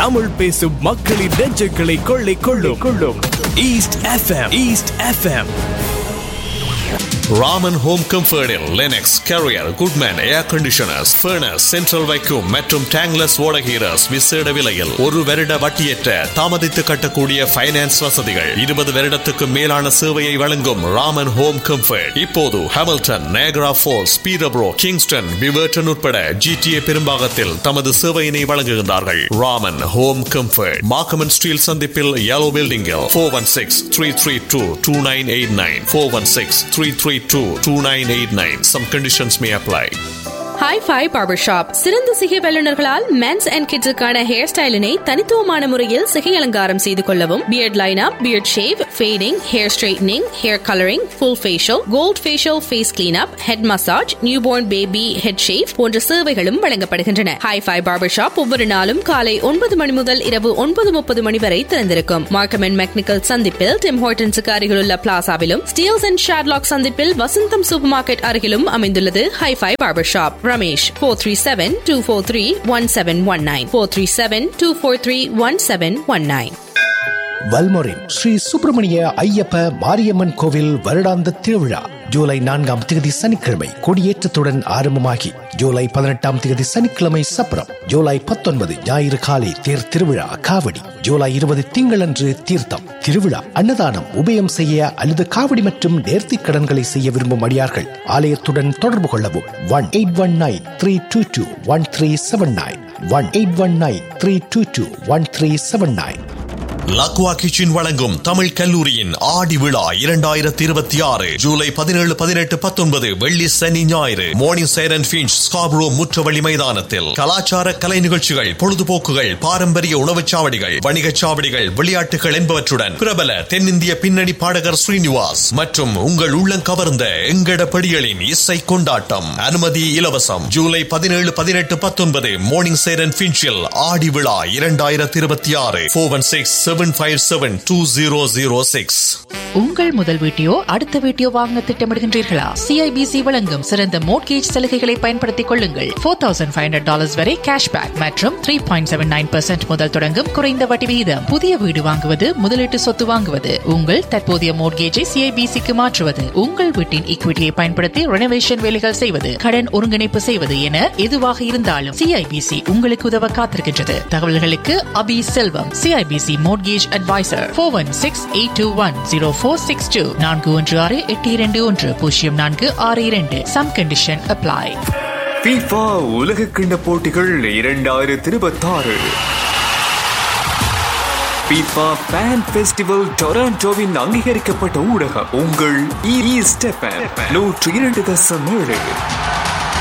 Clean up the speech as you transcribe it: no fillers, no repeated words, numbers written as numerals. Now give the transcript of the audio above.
தமிழ் பேசும் மக்களின் நெஞ்சுகளை கொள்ளை கொள்ளும் east FM. Raman home கம்ஃபர்டில் Linux, carrier, Goodman ஏர் கண்டிஷனர்ஸ், ஃபர்னஸ், சென்ட்ரல் வைக்யூம் மற்றும் டேங்லஸ் ஓடகீரஸ் விசேட விலையில் 1 வருட வட்டியற்ற தாமதித்து கட்டக்கூடிய ஃபைனான்ஸ் வசதிகள். 20 வருடத்துக்கு மேலான சேவையை வழங்கும் ராமன் ஹோம் கம்ஃபர்ட் இப்போது ஹாமில்டன், நையகரா ஃபால்ஸ், பீரப்ரோ, கிங்ஸ்டன், விவர்டன் உட்பட GTA பெரும்பாகத்தில் தமது சேவையினை வழங்குகின்றார்கள். Raman home comfort Markham and Steeles சந்திப்பில் yellow building-இல் 416-332-2989 416-332-2989. Some conditions may apply. Hi-Fi Barbershop. சிறந்த சிகை வல்லுநர்களால் மென்ஸ் அண்ட் கிட்ஸுக்கான ஹேர் ஸ்டைலினை தனித்துவமான முறையில் சிகை அலங்காரம் செய்து கொள்ளவும், beard lineup, beard shave, fading, hair straightening, hair colouring, full facial, gold facial, face cleanup, head massage, newborn baby head shave போன்ற சேவைகளும் வழங்கப்படுகின்றன. Hi-Fi Barbershop ஒவ்வொரு நாளும் காலை 9 மணி முதல் இரவு 9:30 மணி வரை திறந்திருக்கும். மார்க்கம் அண்ட் மெக்னிக்கல் சந்திப்பில் டிம் ஹோர்டன்ஸுக்கு அருகிலுள்ள பிளாசாவிலும், ஸ்டீல்ஸ் அண்ட் ஷாட்லாக் சந்திப்பில் வசந்தம் சூப்பர் மார்க்கெட் அருகிலும் அமைந்துள்ளது Hi-Fi Barbershop. Ramesh 437-243-1719 437-243-1719. வல்மொரின் Sri Subramaniya Ayyappa Mariamman கோவில் வருடாந்த திருவிழா ஜூலை 4ஆம் தேதி சனிக்கிழமை கொடியேற்றத்துடன் ஆரம்பமாகி ஜூலை 18ஆம் தேதி சனிக்கிழமை சப்பரம், ஜூலை 19 ஞாயிறு காலை தேர் திருவிழா காவடி, ஜூலை 20 திங்களன்று தீர்த்தம் திருவிழா, அன்னதானம், உபயம் செய்ய அல்லது காவடி மற்றும் நேர்த்திக் கடன்களை செய்ய விரும்பும் அடியார்கள் ஆலயத்துடன் தொடர்பு கொள்ளவும். 1-819-322-1379 1-819-322-1379. லக்வா கிச்சன் வழங்கும் தமிழ் கல்லூரியின் ஆடி விழா 2026 ஜூலை 17, 18, 19 வெள்ளி, சனி, ஞாயிறு. மார்னிங் சைரன் பீச் ஸ்காப்ரோ முற்றவழி மைதானத்தில் கலாச்சார கலை நிகழ்ச்சிகள், பொழுதுபோக்குகள், பாரம்பரிய உணவுச் சாவடிகள், வணிகச் சாவடிகள், விளையாட்டுகள் என்பவற்றுடன் பிரபல தென்னிந்திய பின்னணி பாடகர் ஸ்ரீனிவாஸ் மற்றும் உங்கள் உள்ளம் கவர்ந்த எங்கட படிகளின் இசை கொண்டாட்டம். அனுமதி இலவசம். ஜூலை 17, 18, 19 மார்னிங் சைரன் பீச்சில் ஆடி விழா 2026 416-757-2006. உங்கள் முதல் வீட்டையோ அடுத்த வீட்டையோ வாங்க திட்டமிடுகின்றீர்களா? சிஐபிசி வழங்கும் சிறந்த மோட்கேஜ் சலுகைகளை பயன்படுத்திக் கொள்ளுங்கள். $4,500 வரை கேஷ்பேக் மற்றும் 3.79% முதல் தொடங்கும் குறைந்த வட்டி விகிதம். புதிய வீடு வாங்குவது, முதலீட்டு சொத்து வாங்குவது, உங்கள் தற்போதைய மோட்கேஜை சிஐபிசிக்கு மாற்றுவது, உங்கள் வீட்டின் ஈக்விட்டியை பயன்படுத்தி ரெனோவேஷன் வேலைகள் செய்வது, கடன் ஒருங்கிணைப்பு செய்வது என எதுவாக இருந்தாலும் சிஐபிசி உங்களுக்கு உதவ காத்திருக்கின்றது. தகவல்களுக்கு அபி செல்வம், CIBC mortgage advisor. 416-821-0462 416-821-0462. Some condition apply. FIFA உலகக்கிண்ண போட்டிகள் 2026 FIFA Fan Festival டொராண்டோவின் அங்கீகரிக்கப்பட்ட ஊடகம் உங்கள் ஈஸ்ட் எஃப்எம் 102.7.